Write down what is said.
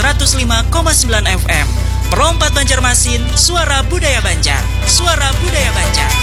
105,9 FM. Perompat Banjarmasin, suara budaya Banjar. Suara budaya Banjar.